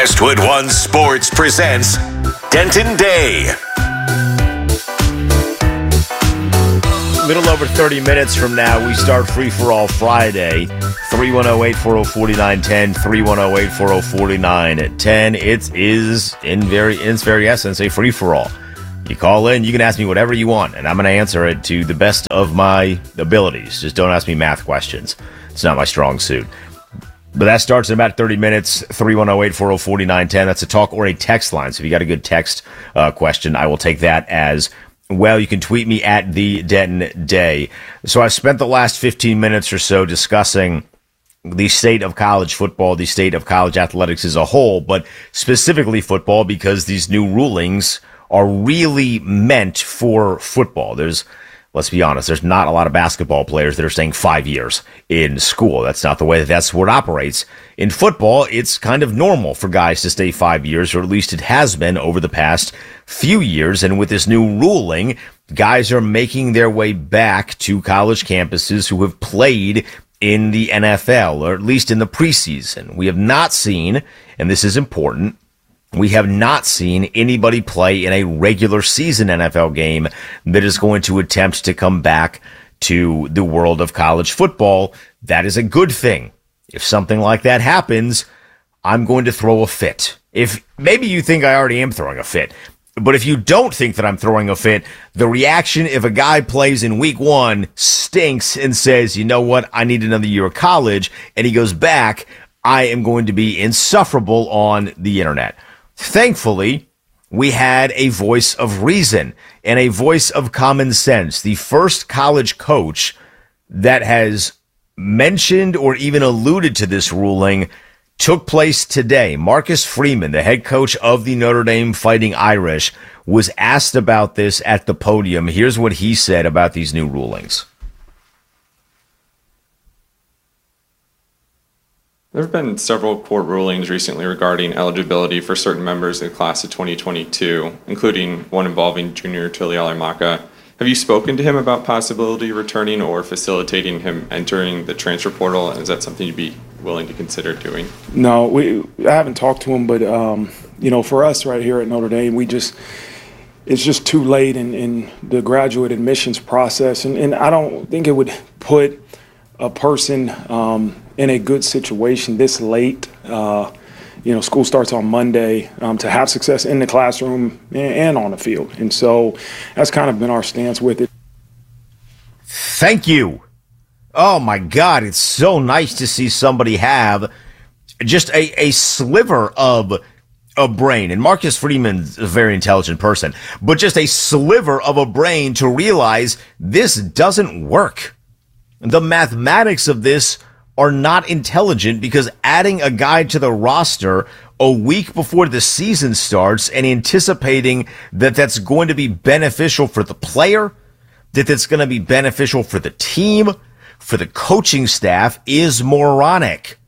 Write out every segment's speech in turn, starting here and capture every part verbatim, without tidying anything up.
Westwood One Sports presents Denton Day. Little over thirty minutes from now, we start Free For All Friday. three one zero, eight four zero, four nine one zero, three one zero, eight four zero, four nine one zero. It is, in very, in its very essence, a free-for-all. You call in, you can ask me whatever you want, and I'm going to answer it to the best of my abilities. Just don't ask me math questions. It's not my strong suit. But that starts in about thirty minutes, three one zero, eight four zero, four nine one zero. That's a talk or a text line. So if you got a good text uh, question, I will take that as well. You can tweet me at the Denton Day. So I spent the last fifteen minutes or so discussing the state of college football, the state of college athletics as a whole, but specifically football because these new rulings are really meant for football. There's, let's be honest, there's not a lot of basketball players that are staying five years in school. That's not the way that that sport operates. In football, it's kind of normal for guys to stay five years, or at least it has been over the past few years. And with this new ruling, guys are making their way back to college campuses who have played in the N F L, or at least in the preseason. We have not seen, and this is important, we have not seen anybody play in a regular season N F L game that is going to attempt to come back to the world of college football. That is a good thing. If something like that happens, I'm going to throw a fit. If maybe you think I already am throwing a fit, but if you don't think that I'm throwing a fit, the reaction if a guy plays in week one stinks and says, you know what, I need another year of college, and he goes back, I am going to be insufferable on the internet. Thankfully, we had a voice of reason and a voice of common sense. The first college coach that has mentioned or even alluded to this ruling took place today. Marcus Freeman, the head coach of the Notre Dame Fighting Irish, was asked about this at the podium. Here's what he said about these new rulings. There have been several court rulings recently regarding eligibility for certain members of the class of twenty twenty-two, including one involving Junior Tuilalamaka. Have you spoken to him about possibility returning or facilitating him entering the transfer portal? And is that something you'd be willing to consider doing? No, we I haven't talked to him, but um, you know, for us right here at Notre Dame, we just it's just too late in, in the graduate admissions process, and, and I don't think it would put a person um, in a good situation this late. Uh, you know, school starts on Monday, um, to have success in the classroom and, and on the field. And so that's kind of been our stance with it. Thank you. Oh, my God. It's so nice to see somebody have just a, a sliver of a brain. And Marcus Freeman's a very intelligent person, but just a sliver of a brain to realize this doesn't work. The mathematics of this are not intelligent, because adding a guy to the roster a week before the season starts and anticipating that that's going to be beneficial for the player, that that's going to be beneficial for the team, for the coaching staff, is moronic.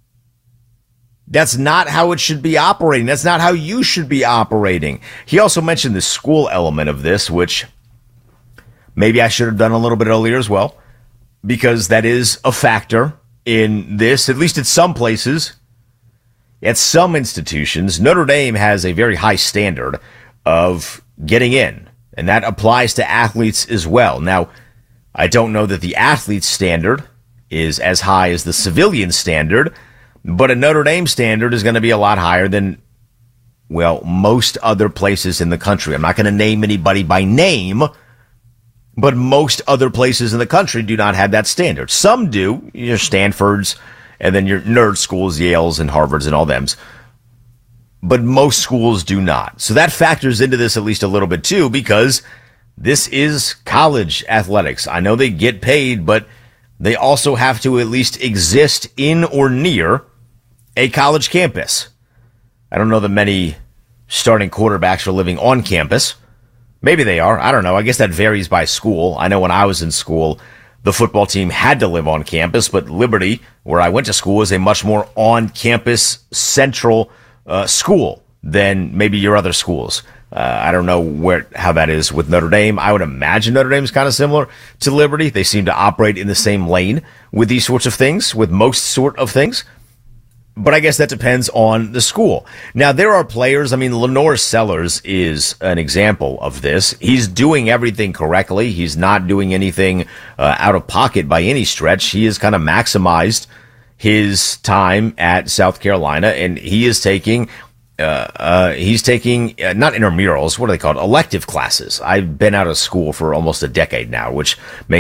That's not how it should be operating. That's not how you should be operating. He also mentioned the school element of this, which maybe I should have done a little bit earlier as well, because that is a factor in this, at least at some places. At some institutions, Notre Dame has a very high standard of getting in, and that applies to athletes as well. Now, I don't know that the athlete standard is as high as the civilian standard, but a Notre Dame standard is going to be a lot higher than, well, most other places in the country. I'm not going to name anybody by name, but most other places in the country do not have that standard. Some do, your Stanfords, and then your nerd schools, Yales and Harvards and all thems. But most schools do not. So that factors into this at least a little bit too, because this is college athletics. I know they get paid, but they also have to at least exist in or near a college campus. I don't know that many starting quarterbacks are living on campus. Maybe they are. I don't know. I guess that varies by school. I know when I was in school, the football team had to live on campus, but Liberty, where I went to school, is a much more on-campus central uh, school than maybe your other schools. Uh, I don't know where how that is with Notre Dame. I would imagine Notre Dame is kind of similar to Liberty. They seem to operate in the same lane with these sorts of things, with most sort of things. but I guess that depends on the school. Now, there are players. I mean, Lenore Sellers is an example of this. He's doing everything correctly. He's not doing anything uh, out of pocket by any stretch. He has kind of maximized his time at South Carolina, and he is taking Uh, uh, he's taking uh, not intramurals, what are they called? Elective classes. I've been out of school for almost a decade now, which makes